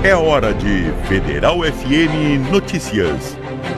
É hora de Federal FM Notícias.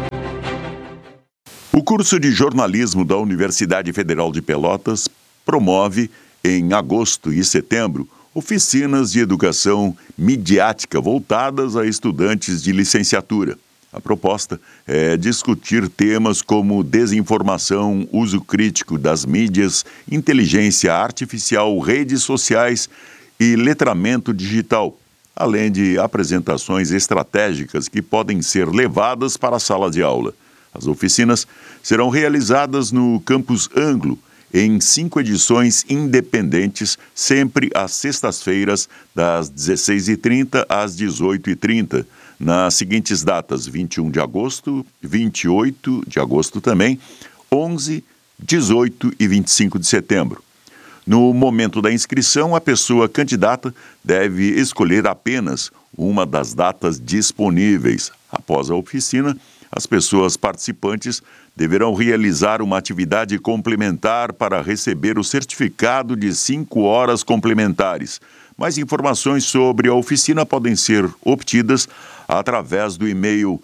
O curso de jornalismo da Universidade Federal de Pelotas promove, em agosto e setembro, oficinas de educação midiática voltadas a estudantes de licenciatura. A proposta é discutir temas como desinformação, uso crítico das mídias, inteligência artificial, redes sociais e letramento digital, além de apresentações estratégicas que podem ser levadas para a sala de aula. As oficinas serão realizadas no Campus Anglo, em 5 edições independentes, sempre às sextas-feiras, das 16h30 às 18h30, nas seguintes datas: 21 de agosto, 28 de agosto também, 11, 18 e 25 de setembro. No momento da inscrição, a pessoa candidata deve escolher apenas uma das datas disponíveis. Após a oficina, as pessoas participantes deverão realizar uma atividade complementar para receber o certificado de 5 horas complementares. Mais informações sobre a oficina podem ser obtidas através do e-mail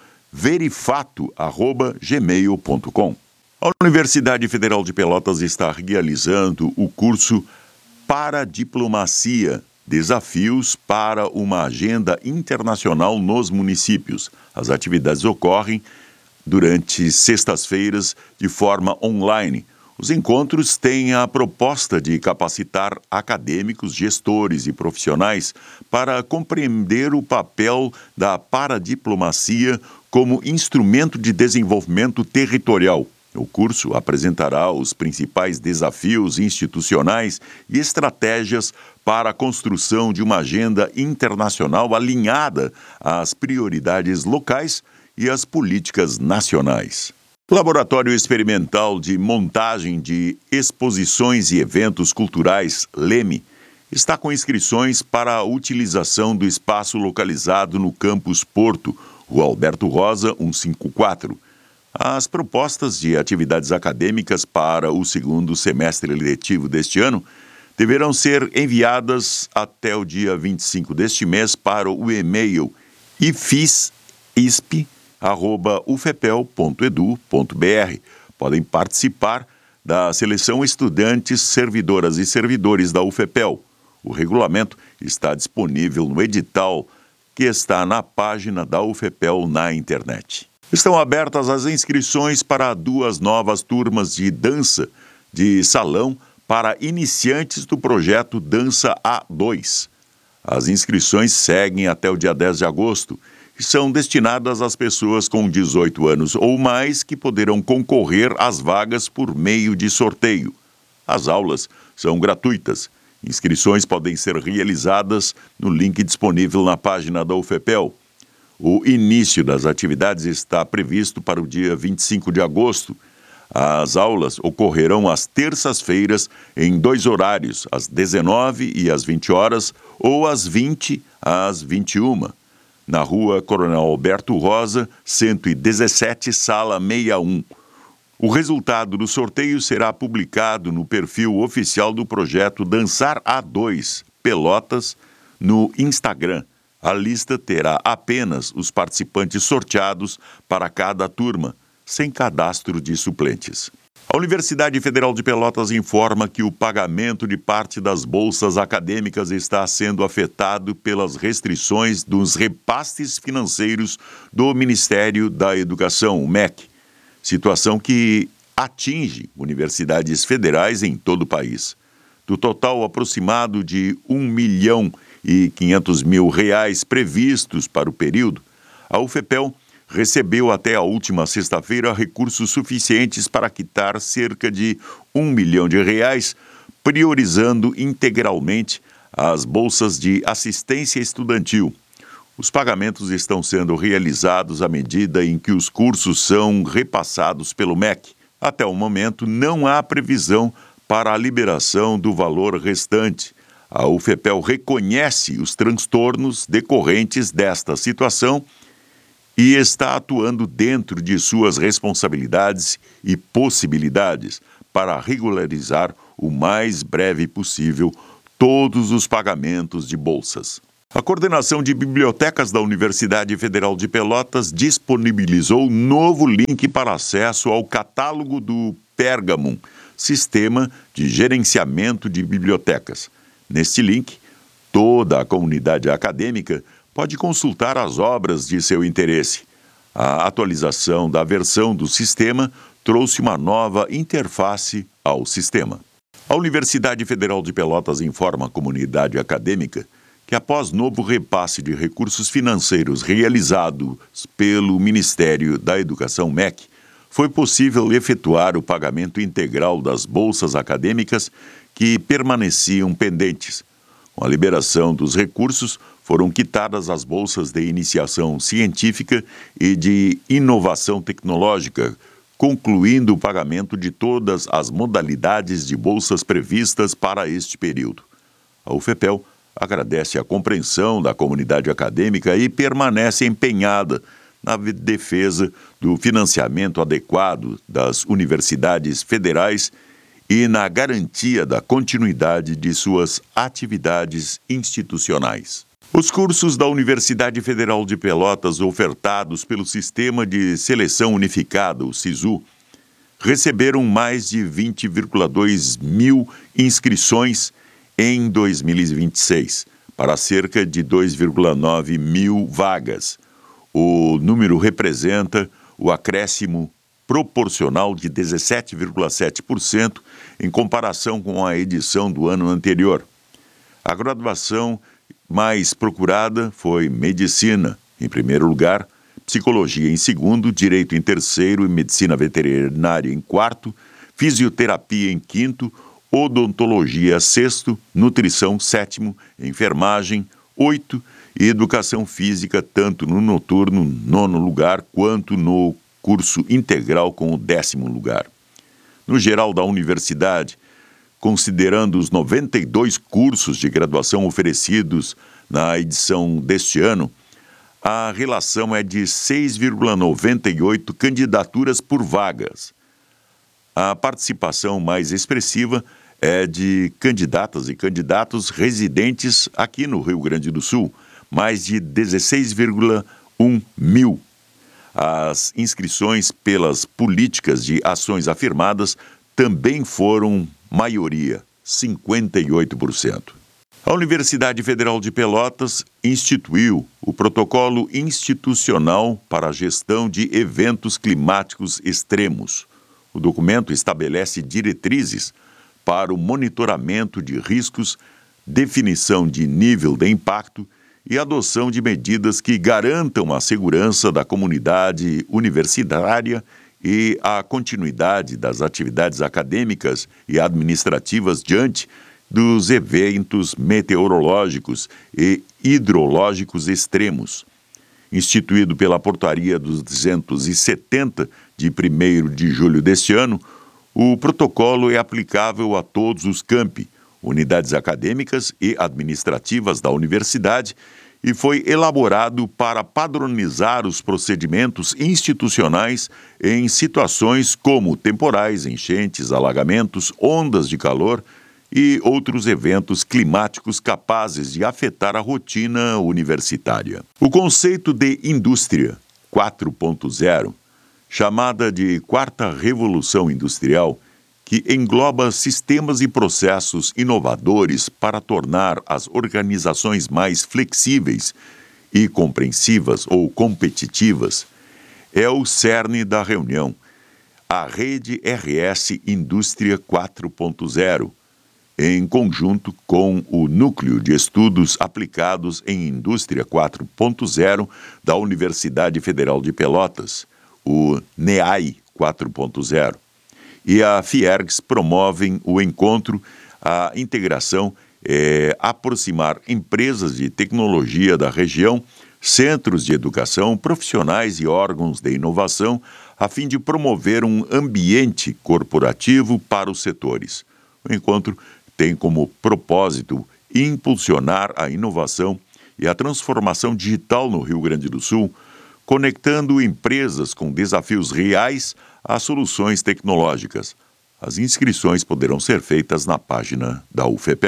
verifato@gmail.com. A Universidade Federal de Pelotas está realizando o curso Paradiplomacia, Desafios para uma Agenda Internacional nos Municípios. As atividades ocorrem durante sextas-feiras de forma online. Os encontros têm a proposta de capacitar acadêmicos, gestores e profissionais para compreender o papel da paradiplomacia como instrumento de desenvolvimento territorial. O curso apresentará os principais desafios institucionais e estratégias para a construção de uma agenda internacional alinhada às prioridades locais e às políticas nacionais. O Laboratório Experimental de Montagem de Exposições e Eventos Culturais, LEME, está com inscrições para a utilização do espaço localizado no Campus Porto, Rua Alberto Rosa, 154. As propostas de atividades acadêmicas para o segundo semestre letivo deste ano deverão ser enviadas até o dia 25 deste mês para o e-mail ifisisp@ufepel.edu.br. Podem participar da seleção estudantes, servidoras e servidores da UFPEL. O regulamento está disponível no edital que está na página da UFPEL na internet. Estão abertas as inscrições para 2 novas turmas de dança de salão para iniciantes do projeto Dança A2. As inscrições seguem até o dia 10 de agosto e são destinadas às pessoas com 18 anos ou mais que poderão concorrer às vagas por meio de sorteio. As aulas são gratuitas. Inscrições podem ser realizadas no link disponível na página da UFPEL. O início das atividades está previsto para o dia 25 de agosto. As aulas ocorrerão às terças-feiras em 2 horários, às 19 e às 20 horas ou às 20 às 21, na Rua Coronel Alberto Rosa, 117, Sala 61. O resultado do sorteio será publicado no perfil oficial do projeto Dançar A2 Pelotas no Instagram. A lista terá apenas os participantes sorteados para cada turma, sem cadastro de suplentes. A Universidade Federal de Pelotas informa que o pagamento de parte das bolsas acadêmicas está sendo afetado pelas restrições dos repasses financeiros do Ministério da Educação, o MEC, situação que atinge universidades federais em todo o país. Do total aproximado de R$1.500.000 previstos para o período, a UFPEL recebeu até a última sexta-feira recursos suficientes para quitar cerca de R$1 milhão, priorizando integralmente as bolsas de assistência estudantil. Os pagamentos estão sendo realizados à medida em que os cursos são repassados pelo MEC. Até o momento, não há previsão para a liberação do valor restante. A UFPEL reconhece os transtornos decorrentes desta situação e está atuando dentro de suas responsabilidades e possibilidades para regularizar o mais breve possível todos os pagamentos de bolsas. A Coordenação de Bibliotecas da Universidade Federal de Pelotas disponibilizou novo link para acesso ao catálogo do Pergamum, Sistema de Gerenciamento de Bibliotecas. Neste link, toda a comunidade acadêmica pode consultar as obras de seu interesse. A atualização da versão do sistema trouxe uma nova interface ao sistema. A Universidade Federal de Pelotas informa a comunidade acadêmica que, após novo repasse de recursos financeiros realizados pelo Ministério da Educação MEC, foi possível efetuar o pagamento integral das bolsas acadêmicas que permaneciam pendentes. Com a liberação dos recursos, foram quitadas as bolsas de iniciação científica e de inovação tecnológica, concluindo o pagamento de todas as modalidades de bolsas previstas para este período. A UFPEL agradece a compreensão da comunidade acadêmica e permanece empenhada na defesa do financiamento adequado das universidades federais e na garantia da continuidade de suas atividades institucionais. Os cursos da Universidade Federal de Pelotas ofertados pelo Sistema de Seleção Unificada, o SISU, receberam mais de 20,2 mil inscrições em 2026, para cerca de 2,9 mil vagas. O número representa o acréscimo proporcional de 17,7% em comparação com a edição do ano anterior. A graduação mais procurada foi Medicina, em primeiro lugar, Psicologia em segundo, Direito em terceiro e Medicina Veterinária em quarto, Fisioterapia em quinto, Odontologia sexto, Nutrição sétimo, Enfermagem oito e Educação Física tanto no noturno, nono lugar, quanto no curso integral com o 10º lugar. No geral da universidade, considerando os 92 cursos de graduação oferecidos na edição deste ano, a relação é de 6,98 candidaturas por vagas. A participação mais expressiva é de candidatas e candidatos residentes aqui no Rio Grande do Sul, mais de 16,1 mil. As inscrições pelas políticas de ações afirmadas também foram maioria, 58%. A Universidade Federal de Pelotas instituiu o Protocolo Institucional para a Gestão de Eventos Climáticos Extremos. O documento estabelece diretrizes para o monitoramento de riscos, definição de nível de impacto e adoção de medidas que garantam a segurança da comunidade universitária e a continuidade das atividades acadêmicas e administrativas diante dos eventos meteorológicos e hidrológicos extremos. Instituído pela Portaria 270, de 1º de julho deste ano, o protocolo é aplicável a todos os campi, unidades acadêmicas e administrativas da universidade e foi elaborado para padronizar os procedimentos institucionais em situações como temporais, enchentes, alagamentos, ondas de calor e outros eventos climáticos capazes de afetar a rotina universitária. O conceito de indústria 4.0, chamada de Quarta Revolução Industrial, que engloba sistemas e processos inovadores para tornar as organizações mais flexíveis e compreensivas ou competitivas, é o cerne da reunião, a Rede RS Indústria 4.0, em conjunto com o Núcleo de Estudos Aplicados em Indústria 4.0 da Universidade Federal de Pelotas, o NEAI 4.0. E a Fiergs promovem o encontro, a integração, aproximar empresas de tecnologia da região, centros de educação, profissionais e órgãos de inovação, a fim de promover um ambiente corporativo para os setores. O encontro tem como propósito impulsionar a inovação e a transformação digital no Rio Grande do Sul, conectando empresas com desafios reais a soluções tecnológicas. As inscrições poderão ser feitas na página da UFPEL.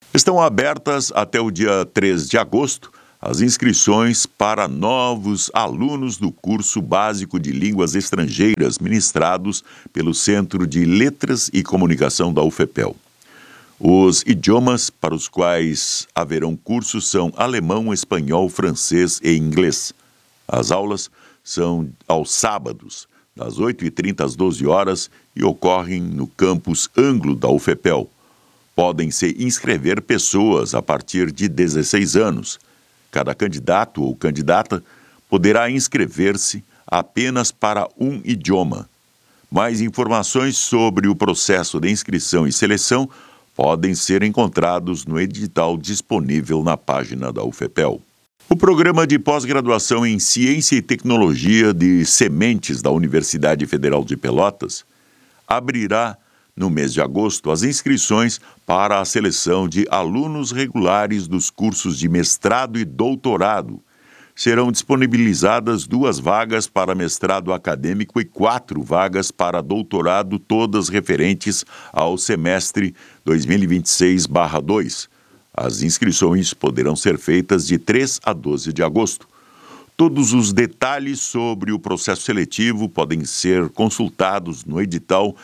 Estão abertas até o dia 3 de agosto as inscrições para novos alunos do curso básico de línguas estrangeiras ministrados pelo Centro de Letras e Comunicação da UFPEL. Os idiomas para os quais haverão cursos são alemão, espanhol, francês e inglês. As aulas são aos sábados, das 8h30 às 12 horas e ocorrem no campus Anglo da UFPEL. Podem se inscrever pessoas a partir de 16 anos. Cada candidato ou candidata poderá inscrever-se apenas para um idioma. Mais informações sobre o processo de inscrição e seleção podem ser encontrados no edital disponível na página da UFPEL. O programa de pós-graduação em Ciência e Tecnologia de Sementes da Universidade Federal de Pelotas abrirá, no mês de agosto, as inscrições para a seleção de alunos regulares dos cursos de mestrado e doutorado. Serão disponibilizadas 2 vagas para mestrado acadêmico e 4 vagas para doutorado, todas referentes ao semestre 2026/2. As inscrições poderão ser feitas de 3 a 12 de agosto. Todos os detalhes sobre o processo seletivo podem ser consultados no edital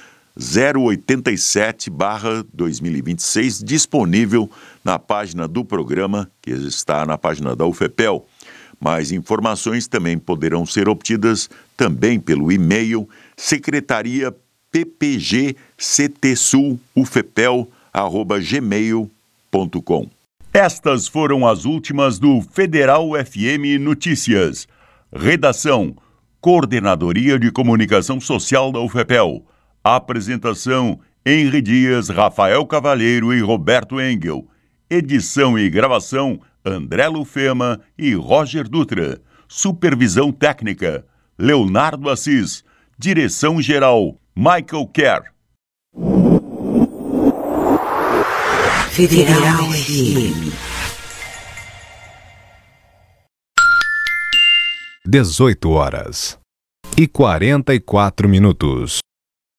087/2026, disponível na página do programa, que está na página da UFPEL. Mais informações também poderão ser obtidas também pelo e-mail secretariappgctsulufpel@gmail.com. Estas foram as últimas do Federal FM Notícias. Redação: Coordenadoria de Comunicação Social da UFPEL. Apresentação: Henri Dias, Rafael Cavalheiro e Roberto Engel. Edição e gravação: André Lufema e Roger Dutra. Supervisão técnica: Leonardo Assis. Direção-geral: Michael Kerr. Federal FM. 18h44.